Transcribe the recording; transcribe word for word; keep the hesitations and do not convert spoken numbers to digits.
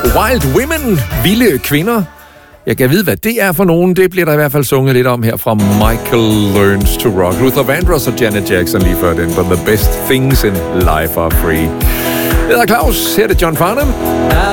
Wild Women, vilde kvinder. Jeg kan vide, hvad det er for nogen. Det bliver der i hvert fald sunget lidt om her fra Michael Learns to Rock. Luther Vandross og Janet Jackson lige før den. But the best things in life are free. Jeg hedder Claus. Her er det John Farnham.